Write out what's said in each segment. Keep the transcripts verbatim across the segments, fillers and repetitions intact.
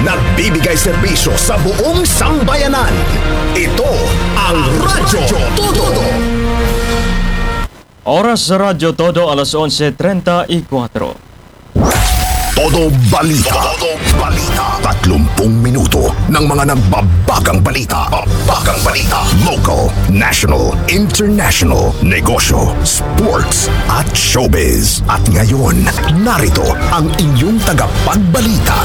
nagbibigay serbisyo sa buong sambayanan. Ito ang Radyo Todo. Oras sa Radyo Todo, alas onse treinta y cuatro. Todo Balita. Todo Balita. Tatlumpung minuto ng mga nagbabagang balita. Babagang balita. Local, national, international, negosyo, sports, at showbiz. At ngayon, narito ang inyong tagapagbalita.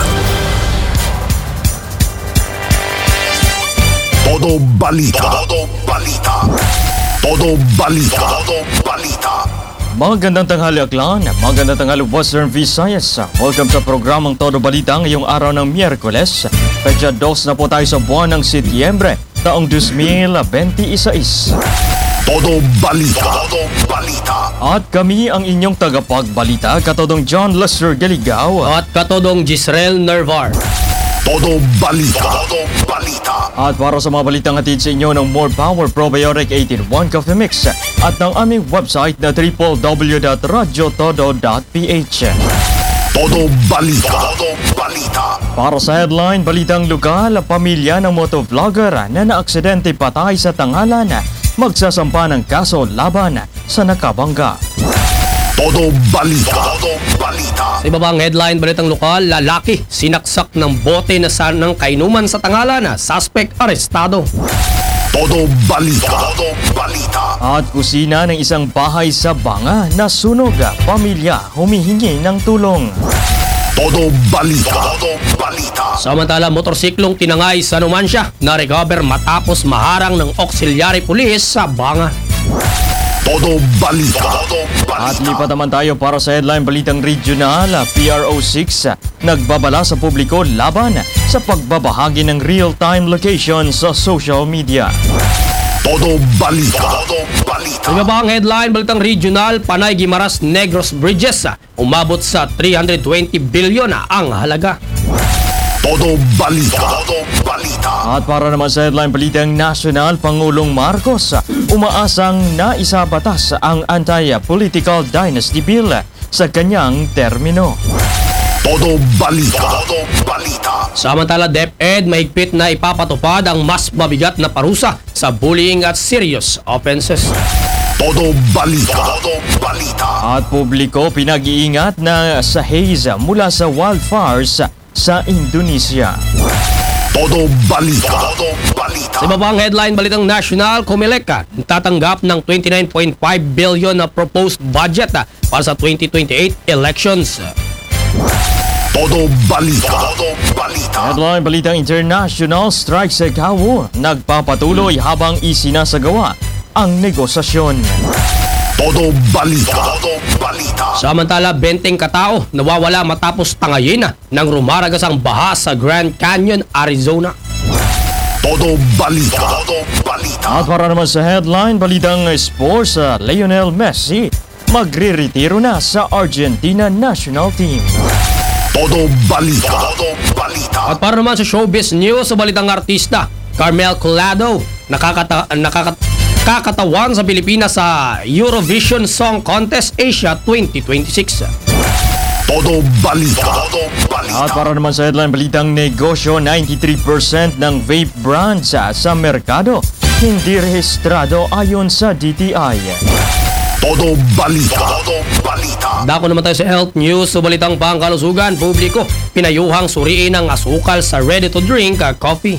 Todo Balita. Todo Balita. Todo Balita. Todo Balita. Magandang tanghali Aklan, magandang tanghali Western Visayas. Welcome sa programang Todo Balita ngayong araw ng Miyerkules. Petsa dos na po tayo sa buwan ng Setyembre, taong two thousand twenty-one. Todo Balita. Todo Balita. At kami ang inyong tagapagbalita, katodong John Lester Galigaw at katodong Gisrel Nervar. Todo Balita. Todo Balita. At para sa mga balitang hatid sa inyo ng More Power Probiotic eighteen one Coffee Mix at ng aming website na w w w dot radyo todo dot p h. Todo Balita. Todo Balita. Para sa headline, balitang lokal, pamilya ng motovlogger na naaksidente patay sa Tangalan magsasampa ng kaso laban sa nakabangga. Todo Balita. Todo Balita. Sa ibabang headline, balitang lokal, lalaki sinaksak ng bote na sa ng kainuman sa Tangalan, suspect arestado. Todo Balita. Todo Balita. At kusina ng isang bahay sa Banga nasunog, pamilya humihingi ng tulong. Todo Balita. Todo Balita. Samantala, motorsiklong tinangay sa Numancia na-recover matapos maharang ng auxiliary police sa Banga. Todo Balita. Todo Balita. At lipat naman tayo para sa headline balitang regional, P R O six nagbabala sa publiko laban sa pagbabahagi ng real-time location sa social media. Todo Balita. Todo Balita. Sa ibabang headline, balitang regional, Panay Guimaras Negros Bridges umabot sa three hundred twenty billion ang halaga. Todo Balita. Todo Balita. At para naman sa headline balitang national, Pangulong Marcos umaasang naisabatas ang Anti-Political Dynasty Bill sa kanyang termino. Todo Balita. Todo Balita. Samantala, DepEd mahigpit na ipapatupad ang mas mabigat na parusa sa bullying at serious offenses. Todo Balita. Todo Balita. At publiko pinag-iingat na sa haze mula sa wildfires sa Indonesia. Todo Balita. Todo Balita. Sa ibabang headline, balitang national, Comelec tatanggap ng twenty-nine point five billion na proposed budget para sa twenty twenty-eight elections. Todo Balita. Todo Balita. Headline balitang international, strike sa Kawo nagpapatuloy habang isinasagawa ang negosasyon. Todo Balita. Todo Balita. Samantala, benteng katao nawawala matapos tangayin ng rumaragasang baha sa Grand Canyon, Arizona. Todo Balita. Todo Balita. At para naman sa headline, balitang sports, Lionel Messi magre-retiro na sa Argentina national team. Todo Balita. Todo Balita. At para naman sa showbiz news, sa balitang artista, Carmel Collado nakakata nakaka kakatawan sa Pilipinas sa Eurovision Song Contest Asia twenty twenty-six. Todo Balita. Todo Balita. At para naman sa headline balitang negosyo, ninety-three percent ng vape brands sa merkado hindi rehistrado ayon sa D T I. Todo Balita. Todo Balita. Dako naman tayo sa health news. Sa balitang pangkalusugan, publiko pinayuhang suriin ang asukal sa ready-to-drink coffee.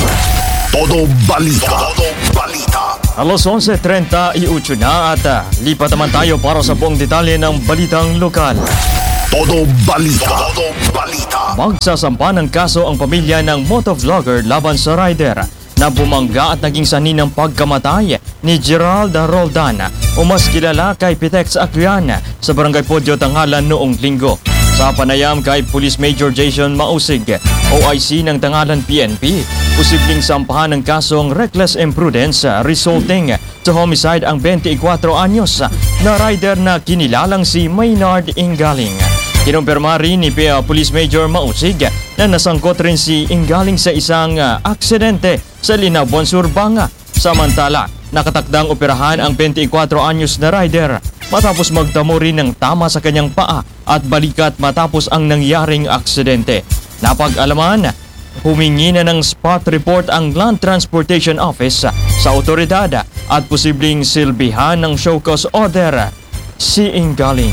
Todo Balita. Todo Balita. Alas onse treinta y ocho na at uh, lipat naman tayo para sa buong detalye ng balitang lokal. Todo Balita. Todo Balita. Magsasampa ng kaso ang pamilya ng motovlogger laban sa rider na bumangga at naging sanhi ng pagkamatay ni Gerald Roldan o mas kilala kay Pitex Acrian sa Barangay Podio, Tangalan noong linggo. Sa panayam kay Police Major Jason Mausig, O I C ng Tangalan P N P, posibleng sampahan ng kasong reckless imprudence resulting to homicide ang twenty-four anyos na rider na kinilalang si Maynard Ingaling. Kinumpirma rin ni Police Major Mausig na nasangkot rin si Ingaling sa isang uh, aksidente sa Linabuan Sur, Banga. Samantala, nakatakdang operahan ang twenty-four anyos na rider matapos magtamo rin ng tama sa kanyang paa at balikat matapos ang nangyaring aksidente. Napag-alaman humingi na ng spot report ang Land Transportation Office sa otoridad at posibleng silbihan ng show cause order si Ingaling.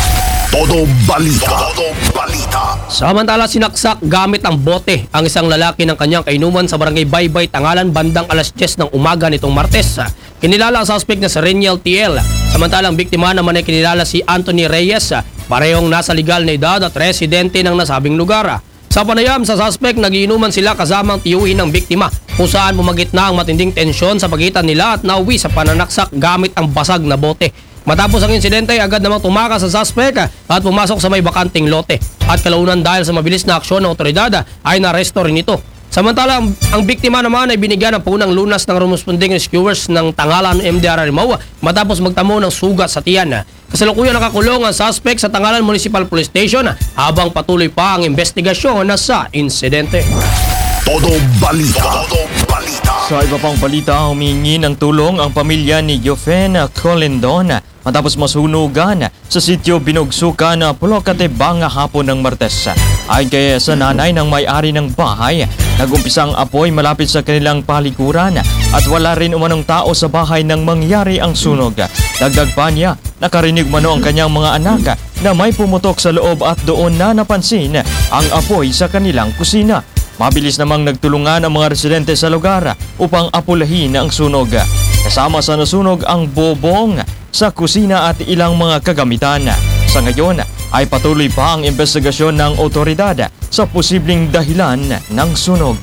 Todo balita. Todo balita. Samantala sinaksak gamit ang bote ang isang lalaki ng kanyang kainuman sa barangay Baybay, Tangalan bandang alas diyes ng umaga nitong Martes. Kinilala ang suspect na si Reniel T L. Samantalang biktima naman ay kinilala si Anthony Reyes, parehong nasa legal na edad at residente ng nasabing lugar. Sa panayam sa suspect, nagiinuman sila kasamang tiyuhin ng biktima kung saan bumagitna ang matinding tensyon sa pagitan nila at nauwi sa pananaksak gamit ang basag na bote. Matapos ang insidente, agad namang tumakas sa suspect at pumasok sa may bakanting lote. At kalaunan dahil sa mabilis na aksyon ng otoridad ay naresto rin ito. Samantala, ang, ang biktima naman ay binigyan ng punang lunas ng responding rescuers ng Tangalan M D R Rimao matapos magtamo ng sugat sa tiyan. Kasalukuyan nakakulong ang suspect sa Tangalan Municipal Police Station habang patuloy pa ang investigasyon na sa insidente. Todo balita. Todo balita. Sa iba pang balita, humingi ng tulong ang pamilya ni Yofen Colindon matapos masunugan sa sitio Binugsukan, Pulocate, Banga hapon ng Martes. Ayon kay sa nanay ng may-ari ng bahay, nag-umpisang apoy malapit sa kanilang palikuran at wala rin umanong tao sa bahay nang mangyari ang sunog. Dagdag pa niya, nakarinig mano ang kanyang mga anak na may pumutok sa loob at doon na napansin ang apoy sa kanilang kusina. Mabilis namang nagtulungan ang mga residente sa lugar upang apulahin ang sunog. Kasama sa nasunog ang bobong sa kusina at ilang mga kagamitan. Sa ngayon ay patuloy pa ang investigasyon ng otoridad sa posibleng dahilan ng sunog.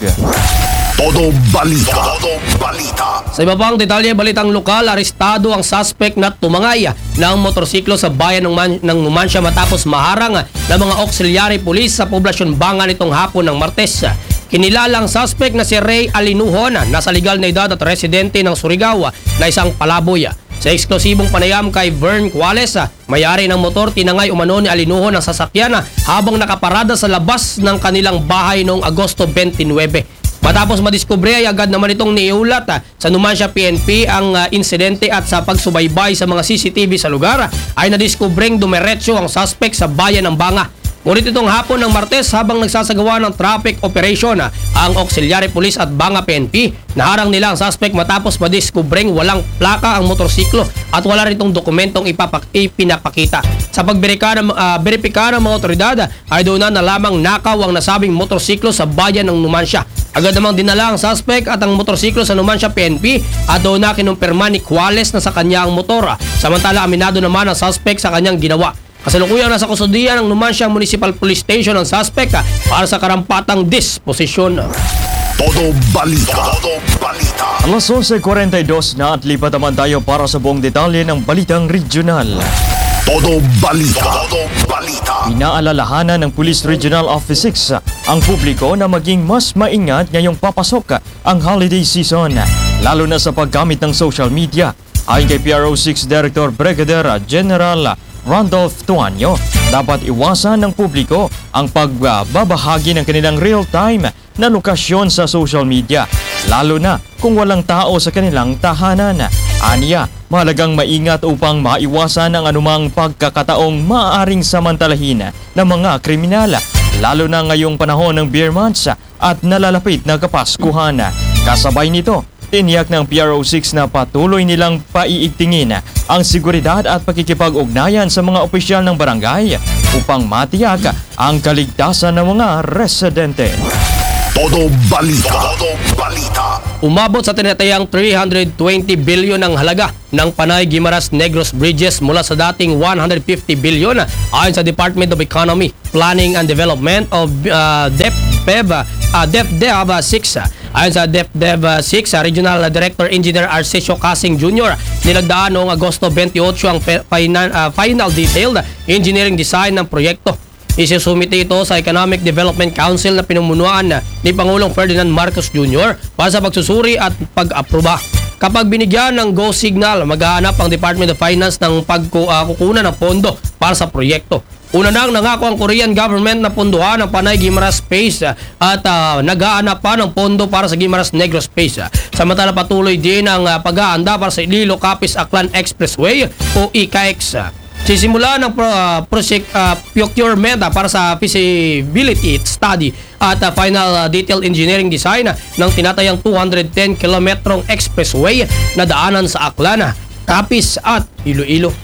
Todo balita. Todo balita. Sa iba pang detalye, balitang lokal, arestado ang suspect na tumangay ng motorsiklo sa bayan ng, Man- ng Numancia matapos maharang ng mga auxiliary police sa poblasyon Banga nitong hapon ng Martes. Kinilala ang suspect na si Ray Alinuhon, nasa legal na edad at residente ng Surigao na isang palaboy. Sa eksklusibong panayam kay Vern Cuales, may-ari ng motor, tinangay umano ni Alinuhon ang sasakyan habang nakaparada sa labas ng kanilang bahay noong Agosto twenty-nine. Matapos madiskubre ay agad naman itong niulat sa Numancia P N P ang uh, insidente at sa pagsubaybay sa mga C C T V sa lugar ay nadiskubreng dumiretso ang suspect sa bayan ng Banga. Ngunit itong hapon ng Martes habang nagsasagawa ng traffic operation ang auxiliary police at Banga P N P, naharang nila ang suspect matapos madiskubreng walang plaka ang motorsiklo at wala rin itong dokumentong ipapak- ipinapakita. Sa pagberika ng, uh, beripika ng mga otoridad ay doon na nalamang nakaw ang nasabing motorsiklo sa bayan ng Numancia. Agad namang dinala ang suspect at ang motorsiklo sa Numancia P N P at doon na kinumpirma ni Cuales na sa kanya ang motor. Samantala aminado naman ang suspect sa kanyang ginawa. Kasalukuyang nasa kustudiya ng Numancia Municipal Police Station ang suspect para sa karampatang disposisyon. Todo balita. Todo balita. Alas onse kuwarenta y dos na at lipat naman tayo para sa buong detalye ng balitang regional. Todo balita. Todo balita. Inaalalahanan ng Police Regional Office six ang publiko na maging mas maingat ngayong papasok ang holiday season, lalo na sa paggamit ng social media. Ayon kay P R O six Director Brigadier General Randolph Tuanyo, dapat iwasan ng publiko ang pagbabahagi ng kanilang real-time na lokasyon sa social media, lalo na kung walang tao sa kanilang tahanan. Aniya, mahalagang maingat upang maiwasan ang anumang pagkakataong maaaring samantalahin ng mga kriminal, lalo na ngayong panahon ng beer months at nalalapit na Kapaskuhan. Kasabay nito, tiniyak ng P R O six na patuloy nilang paiigtingin ang seguridad at pakikipag-ugnayan sa mga opisyal ng barangay upang matiyak ang kaligtasan ng mga residente. Todo balita. Todo balita. Umabot sa tinatayang three hundred twenty billion ang halaga ng Panay Guimaras Negros Bridges mula sa dating one hundred fifty billion ayon sa Department of Economy, Planning and Development of uh, DepEd uh, DepDev six. Ayon sa DepDev six, Regional Director Engineer Arcesio Casing Junior, nilagdaan noong Agosto twenty-eight ang pe- final, uh, final detailed engineering design ng proyekto. Isusumite ito sa Economic Development Council na pinumunuan ni Pangulong Ferdinand Marcos Junior para sa pagsusuri at pag-aproba. Kapag binigyan ng go signal, maghahanap ang Department of Finance ng pagkukunan ng pondo para sa proyekto. Una nang nangako ang Korean government na pondohan ang Panay Guimaras Space at uh, nag-aanap pa ng pondo para sa Guimaras Negros Space. Samantala patuloy din ang uh, pag-aanda para sa Iloilo Capiz Aklan Expressway o I C A E X. Sisimula ng pro, uh, project uh, procurement uh, para sa feasibility study at uh, final uh, detailed engineering design uh, ng tinatayang two hundred ten kilometrong expressway na daanan sa Aklan, Capiz at Iloilo.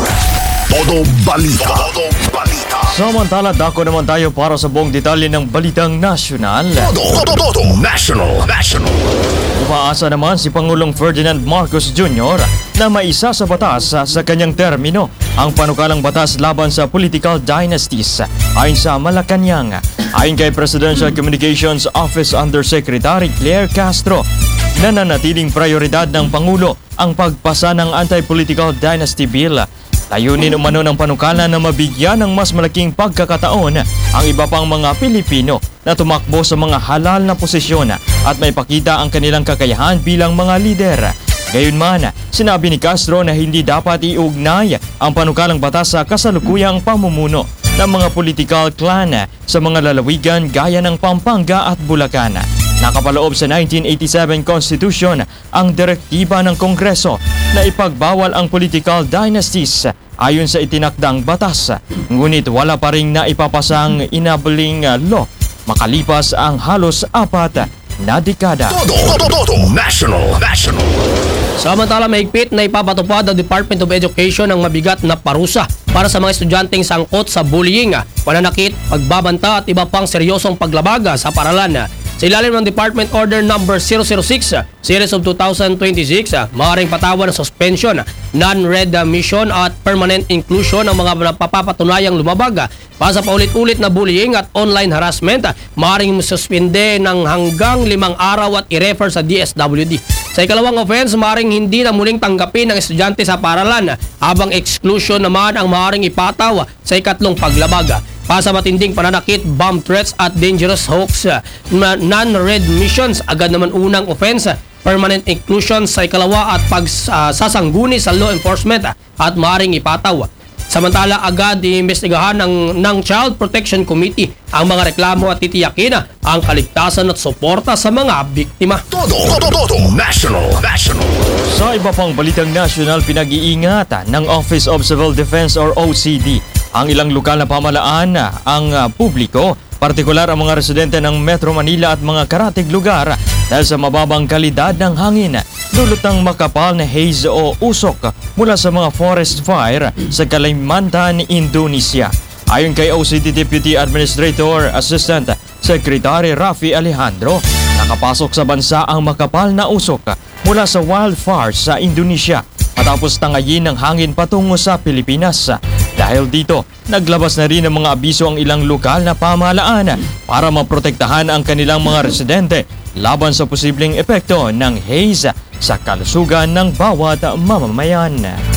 Todo balita. Todo balita. Samantala, dako naman tayo para sa buong detalye ng Balitang Nasyonal. Todo, todo, todo. National. National. Umaasa naman si Pangulong Ferdinand Marcos Junior na maisa sa batas sa kanyang termino ang panukalang batas laban sa political dynasties ayon sa Malacanang. Ayon kay Presidential Communications Office Undersecretary Claire Castro, nananatiling prioridad ng Pangulo ang pagpasa ng Anti-Political Dynasty Bill. Layunin umano ng panukala na mabigyan ng mas malaking pagkakataon ang iba pang mga Pilipino na tumakbo sa mga halal na posisyon at may pakita ang kanilang kakayahan bilang mga lider. Gayunman, sinabi ni Castro na hindi dapat iugnay ang panukalang batas sa kasalukuyang pamumuno ng mga political clan sa mga lalawigan gaya ng Pampanga at Bulacan. Nakapaloob sa nineteen eighty-seven Constitution ang direktiba ng Kongreso na ipagbawal ang political dynasties ayon sa itinakdang batas. Ngunit wala pa ring naipapasang enabling law makalipas ang halos apat na dekada. Todo, todo, todo. National. National. Samantala, mahigpit na ipapatupad ang Department of Education ng mabigat na parusa para sa mga estudyanteng sangkot sa bullying, pananakit, pagbabanta at iba pang seryosong paglabaga sa paaralan. Sa ilalim ng Department Order Number zero zero six, Series of two thousand twenty-six, maaaring patawan ng suspension, non-read mission at permanent inclusion ng mga napapatunayang lumabag para sa paulit-ulit na bullying at online harassment. Maaaring suspende ng hanggang limang araw at i-refer sa D S W D. Sa ikalawang offense, maaaring hindi na muling tanggapin ng estudyante sa paaralan, habang exclusion naman ang maaaring ipataw sa ikatlong paglabag. Para sa matinding pananakit, bomb threats at dangerous hoax, non-read missions, agad naman unang offense, permanent inclusion sa ikalawa at pagsasangguni sa law enforcement at maaaring ipataw. Samantala, agad iimbestigahan ng, ng Child Protection Committee ang mga reklamo at titiyakin ang kaligtasan at suporta sa mga biktima. Todo, todo, todo. National. National. Sa iba pang Balitang Nasyonal, pinag-iingatan ng Office of Civil Defense or O C D ang ilang lokal na pamahalaan, ang uh, publiko, partikular ang mga residente ng Metro Manila at mga karatig lugar dahil sa mababang kalidad ng hangin, dulot ng makapal na haze o usok mula sa mga forest fire sa Kalimantan, Indonesia. Ayon kay O C D Deputy Administrator Assistant Secretary Rafi Alejandro, nakapasok sa bansa ang makapal na usok mula sa wildfires sa Indonesia matapos tangayin ng hangin patungo sa Pilipinas. Dahil dito, naglabas na rin ng mga abiso ang ilang lokal na pamahalaan para maprotektahan ang kanilang mga residente laban sa posibleng epekto ng haze sa kalusugan ng bawat mamamayan.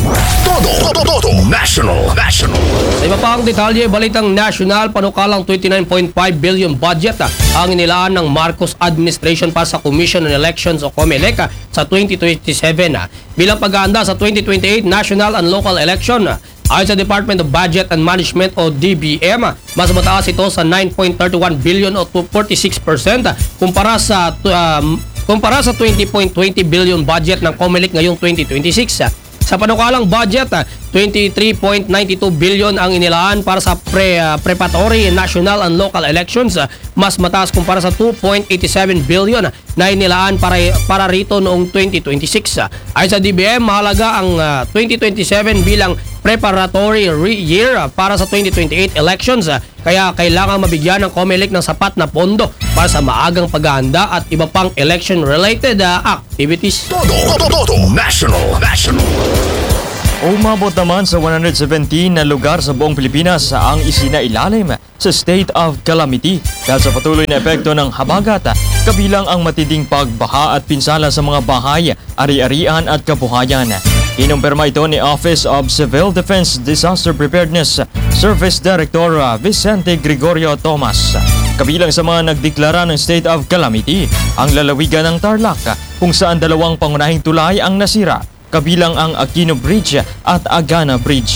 Todo, todo, todo. National. National. Sa iba pang detalye, Balitang Nasyonal, panukalang twenty-nine point five billion budget ang inilaan ng Marcos Administration para sa Commission on Elections o COMELEC sa twenty twenty-seven bilang paghahanda sa twenty twenty-eight National and Local Election. Ayon sa Department of Budget and Management o D B M, mas mataas ito sa nine point three one billion o forty-six percent kumpara sa um, kumpara sa twenty point two zero billion budget ng COMELEC ngayong twenty twenty-six. Sa panukalang budget, twenty-three point nine two billion ang inilaan para sa pre, uh, preparatory national and local elections, mas mataas kumpara sa two point eight seven billion na inilaan para, para rito noong twenty twenty-six. Ayon sa D B M, mahalaga ang uh, twenty twenty-seven bilang preparatory year para sa twenty twenty-eight elections, kaya kailangan mabigyan ng COMELEC ng sapat na pondo para sa maagang paghahanda at iba pang election-related uh, activities. Todo, todo, todo. National. National. Umabot naman sa one hundred seventeen na lugar sa buong Pilipinas ang isinailalim sa state of calamity dahil sa patuloy na epekto ng habagat, kabilang ang matinding pagbaha at pinsala sa mga bahay, ari-arian at kabuhayan. Kinumpirma ito ni Office of Civil Defense Disaster Preparedness Service Director Vicente Gregorio Tomas. Kabilang sa mga nagdeklara ng state of calamity ang lalawigan ng Tarlac, kung saan dalawang pangunahing tulay ang nasira, kabilang ang Aquino Bridge at Agana Bridge.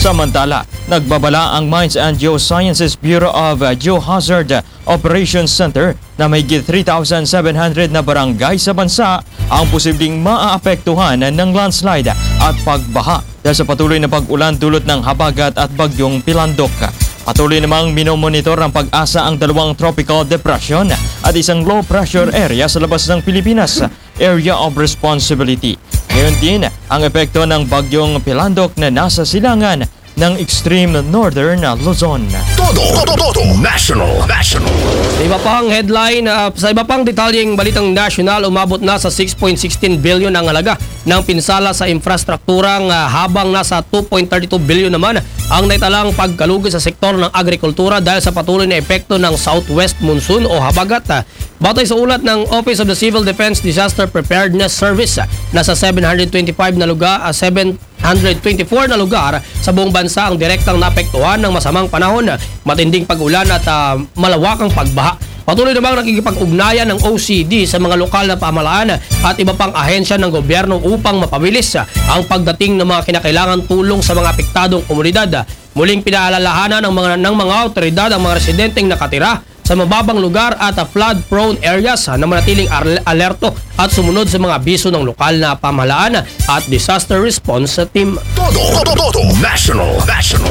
Samantala, nagbabala ang Mines and Geosciences Bureau of Geohazard Operations Center na may three thousand seven hundred na barangay sa bansa ang posibleng maaapektuhan ng landslide at pagbaha dahil sa patuloy na pag-ulan dulot ng habagat at bagyong Pilandok. Patuloy namang minomonitor ng pag-asa ang dalawang tropical depression at isang low pressure area sa labas ng Pilipinas, Area of Responsibility. Ngayon din ang epekto ng bagyong Pilandok na nasa silangan ng extreme northern Luzon. Todo, todo, todo, national, national. Sa iba pang headline, uh, sa iba pang detalyeng balitang national, umabot na sa six point one six billion ang halaga ng pinsala sa infrastrukturang uh, habang nasa two point three two billion naman ang naitalang pagkalugi sa sektor ng agrikultura dahil sa patuloy na epekto ng southwest monsoon o habagat. Batay sa ulat ng Office of the Civil Defense Disaster Preparedness Service, nasa seven hundred twenty-five na lugar, uh, seven hundred twenty-four na lugar sa buong bansa ang direktang naapektuhan ng masamang panahon, matinding pag-ulan at uh, malawakang pagbaha. Patuloy namang nakikipag-ugnayan ng O C D sa mga lokal na pamahalaan at iba pang ahensya ng gobyerno upang mapabilis ang pagdating ng mga kinakailangan tulong sa mga apektadong komunidad. Muling pinaalalahanan ng mga, ng mga autoridad ang mga residenteng nakatira sa mababang lugar at flood-prone areas na manatiling alerto at sumunod sa mga abiso ng lokal na pamahalaan at disaster response team. Todo, todo, todo, national, national.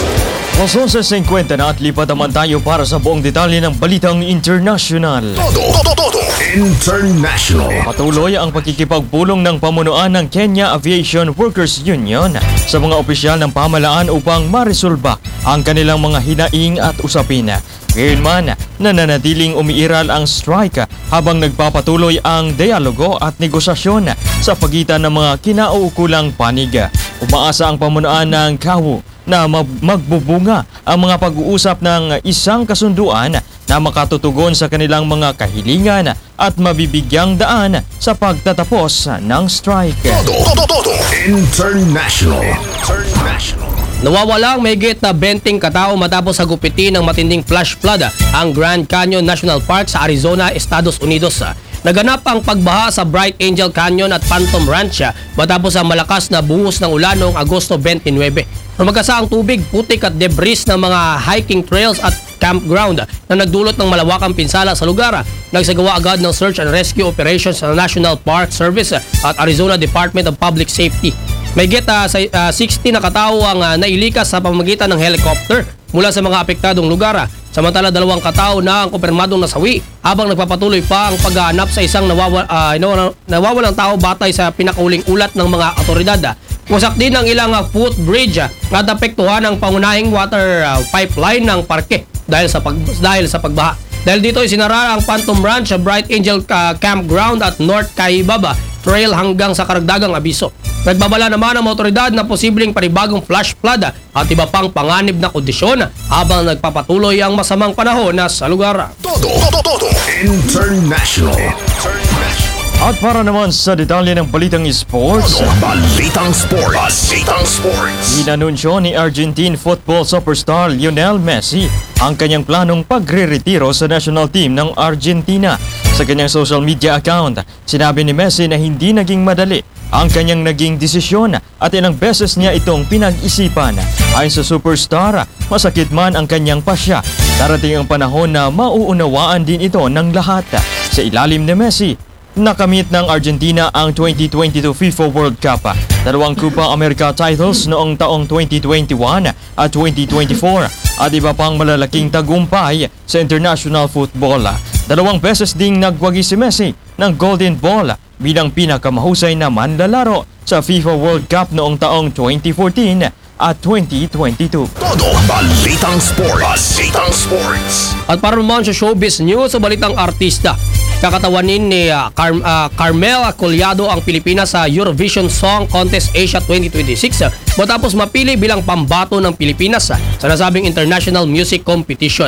Alas eleven fifty na at lipat naman tayo para sa buong detalye ng balitang international. Todo, todo, todo, international. Patuloy ang pagkikipagpulong ng pamunuan ng Kenya Aviation Workers Union sa mga opisyal ng pamahalaan upang maresolba ang kanilang mga hinaing at usapin. Gayunman, nananatiling umiiral ang strike habang nagpapatuloy ang dialogo at negosasyon sa pagitan ng mga kinauukulang panig. Umaasa ang pamunuan ng K A W na magbubunga ang mga pag-uusap ng isang kasunduan na makatutugon sa kanilang mga kahilingan at mabibigyang daan sa pagtatapos ng strike. Todo, todo, todo, international, international. Nawawalang mahigit na twenty katao matapos hagupitin ng matinding flash flood ang Grand Canyon National Park sa Arizona, Estados Unidos. Naganap ang pagbaha sa Bright Angel Canyon at Phantom Ranch matapos ang malakas na buhos ng ulan noong Agosto twenty-nine. Rumagasa ang tubig, putik at debris ng mga hiking trails at campground na nagdulot ng malawakang pinsala sa lugar. Nagsagawa agad ng search and rescue operations sa National Park Service at Arizona Department of Public Safety. May get uh, uh, sixty na katao ang uh, nailikas sa pamamagitan ng helicopter mula sa mga apektadong lugar. Samantala, dalawang katao na ang kumpirmadong nasawi habang nagpapatuloy pa ang paghahanap sa isang nawawa, uh, nawawalang tao batay sa pinakauling ulat ng mga otoridad. Wasak din ang ilang uh, footbridge uh, at apektuhan ang pangunahing water uh, pipeline ng parke dahil sa, pag, dahil sa pagbaha. Dahil dito isinara ang Phantom Ranch, Bright Angel uh, Campground at North Kaibaba Trail hanggang sa karagdagang abiso. Nagbabala naman ang otoridad na posibleng panibagong flash flood at iba pang panganib na kondisyon habang nagpapatuloy ang masamang panahon na sa lugar. Todo, todo, todo, international, international. At para naman sa detalye ng balitang sports, Balitang sports, balitang sports. inanunsyo ni Argentine football superstar Lionel Messi ang kanyang planong pagre-retiro sa national team ng Argentina. Sa kanyang social media account, sinabi ni Messi na hindi naging madali ang kanyang naging desisyon at ilang beses niya itong pinag-isipan. Ayon sa superstar, masakit man ang kanyang pasya. Darating ang panahon na mauunawaan din ito ng lahat. Sa ilalim ni Messi, nakamit ng Argentina ang twenty twenty-two FIFA World Cup, dalawang Copa America titles noong taong twenty twenty-one at twenty twenty-four at iba pang malalaking tagumpay sa international football. Dalawang beses ding nagwagi si Messi ng Golden Ball bilang pinakamahusay na manlalaro sa FIFA World Cup noong taong twenty fourteen at twenty twenty-two. Todo balitang sports, balitang sports. At para naman sa showbiz news, sa balitang artista, kakatawanin ni uh, Car- uh, Carmel Collado ang Pilipinas sa Eurovision Song Contest Asia twenty twenty-six uh, matapos mapili bilang pambato ng Pilipinas uh, sa nasabing International Music Competition.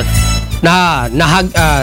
Na nahag, uh,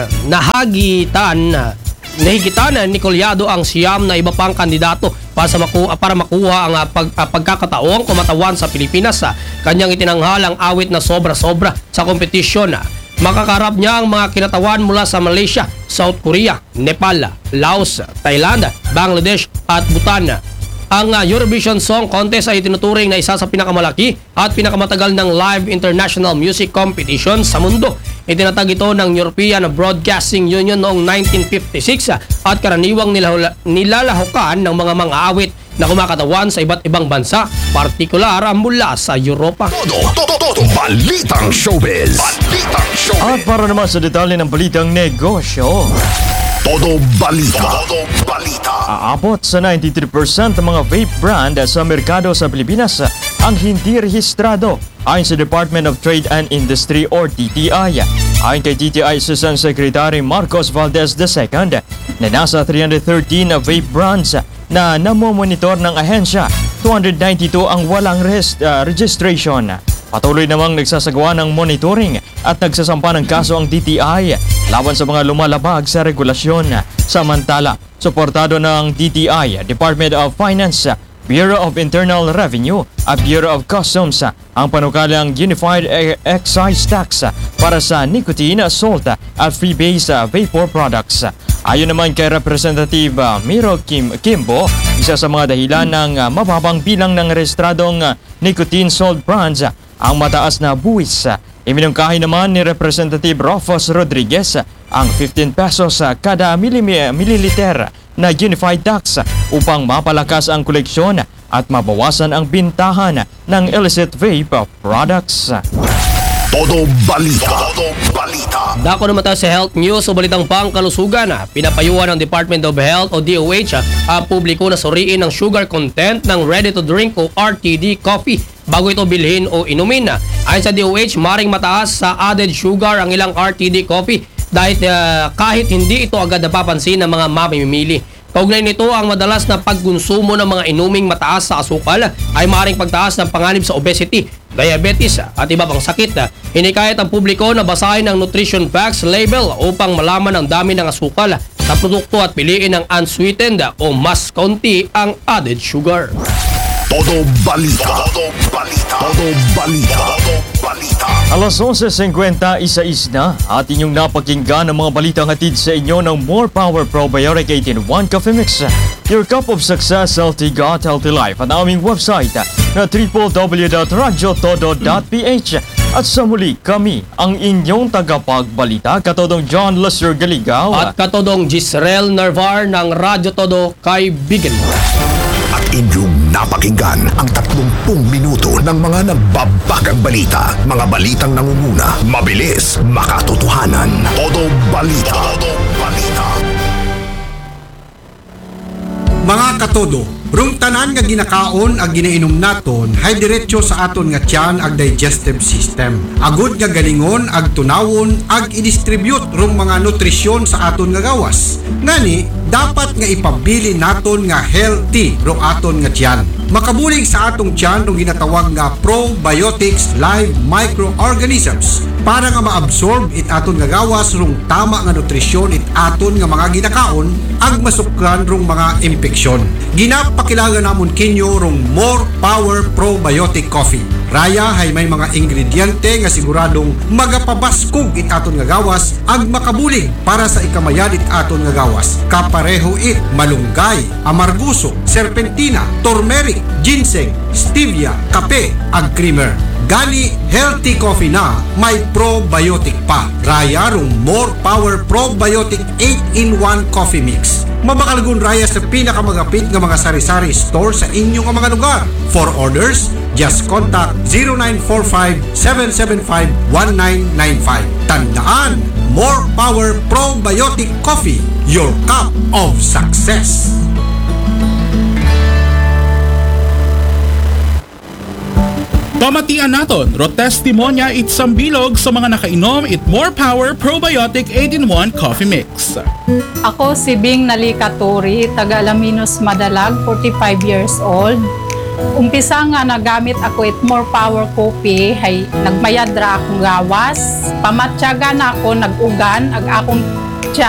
nahagitan uh, nahigitan uh, ni Collado ang siyam na iba pang kandidato para sa maku- uh, para makuha ang uh, pag, uh, pagkakataong kumatawan sa Pilipinas. Uh, kanyang itinanghal ang awit na sobra-sobra sa kompetisyon. Uh, Makakarap niya ang mga kinatawan mula sa Malaysia, South Korea, Nepal, Laos, Thailand, Bangladesh at Bhutan. Ang uh, Eurovision Song Contest ay tinuturing na isa sa pinakamalaki at pinakamatagal ng live international music competition sa mundo. Itinatag ito ng European Broadcasting Union noong nineteen fifty-six at karaniwang nilahula- nilalahukan ng mga mang-aawit na kumakatawan sa iba't ibang bansa, partikular mula sa Europa. Todo, todo, todo, balitang showbiz. Balitang showbiz. At para naman sa detalye ng balitang negosyo, Todo balita. Todo balita. aabot sa ninety-three percent ng mga vape brand sa merkado sa Pilipinas ang hindi rehistrado ayon sa Department of Trade and Industry or D T I. Ayon kay D T I Assistant Secretary Marcos Valdez the second na nasa three hundred thirteen na vape brands na namomonitor ng ahensya, two hundred ninety-two ang walang rest, uh, registration. Patuloy namang nagsasagawa ng monitoring at nagsasampa ng kaso ang D T I laban sa mga lumalabag sa regulasyon. Samantala, suportado ng D T I, Department of Finance, Bureau of Internal Revenue at Bureau of Customs ang panukalang Unified Excise Tax para sa nicotine, salt at free-base vapor products. Ayon naman kay Representative Miro Kim Kimbo, isa sa mga dahilan ng mababang bilang ng rehistradong nicotine salt brands ang mataas na buwis. Iminungkahi naman ni Representative Rufus Rodriguez ang fifteen pesos kada mililiter na unified tax upang mapalakas ang koleksyon at mabawasan ang bintahan ng illicit vape products. Todo balita. Todo balita. Dako naman tayo sa health news o balitang pangkalusugan. Pinapayuhan ng Department of Health o D O H ang publiko na suriin ang sugar content ng ready-to-drink o R T D coffee bago ito bilhin o inumin. Ayon sa D O H, maring mataas sa added sugar ang ilang R T D coffee dahil uh, kahit hindi ito agad napapansin ng mga mamimili. Kaugnay nito, ang madalas na pagkonsumo ng mga inuming mataas sa asukal ay maaaring pagtaas ng panganib sa obesity, diabetes at iba pang sakit. Hinikayat ang publiko na basahin ang nutrition facts label upang malaman ang dami ng asukal sa produkto at piliin ang unsweetened o mas kaunti ang added sugar. Todo balita. Todo balita. Todo balita. Todo balita. Alas eleven fifty-one na at inyong napakinggan ang mga balitang hatid sa inyo ng More Power Probiotic eight in one Coffee Mix. Your cup of success, healthy gut, healthy life. At aming website na w w w dot radyo todo dot p h. At sa muli, kami ang inyong tagapagbalita, Katodong John Lester Galigaw At katodong Gisrel Narvar ng Radyo Todo Kaibigan. At inyong napakinggan ang tatlumpung minuto ng mga nagbabagang balita. Mga balitang nangunguna, mabilis, makatotohanan. Todo balita. Todo balita. Mga katodo, rung tanan nga ginakaon ag ginainom naton, hay diretso sa aton nga tiyan ag digestive system. Agud nga galingon ag tunawon ag i-distribute rung mga nutrisyon sa aton nga gawas. Ngani, dapat nga ipabili naton nga healthy rung aton nga tiyan. Makabulig sa atong tiyan rung ginatawag nga probiotics live microorganisms para nga ma-absorb it aton nga gawas rung tama nga nutrisyon it aton nga mga ginakaon ag masukran rung mga impeksyon. Ginapakilala namon kinyo rung More Power Probiotic Coffee. Raya hay may mga ingrediente nga siguradong magapabaskog it aton nga gawas ag makabulig para sa ikamayan it aton nga gawas. Kapareho it malunggay, amarguso, serpentina, turmeric, ginseng, stevia, kape ag creamer. Gani healthy coffee na may probiotic pa. Raya rung More Power Probiotic eight in one Coffee Mix. Mabakalgun raya sa pinakamagapit nga mga sari-sari store sa inyong mga lugar. For orders, just contact zero nine four five, seven seven five, one nine nine five. Tandaan, More Power Probiotic Coffee, your cup of success. Pamatian naton, ro testimonya it sambilog sa mga nakainom it More Power Probiotic eight in one Coffee Mix. Ako si Bing Nalikaturi, taga Alaminos Madalag, forty-five years old. Umpisa nga nagamit ako it More Power Coffee, hay nagmayadra akong gawas. Pamatyaga na ako, nag-ugan, ag akong